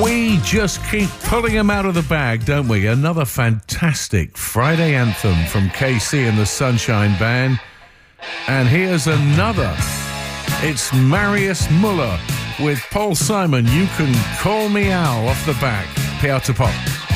We just keep pulling them out of the bag, don't we? Another fantastic Friday anthem from KC and the Sunshine Band. And here's another. It's Marius Muller with Paul Simon. You Can Call Me Al off the back. P.R. to Pop.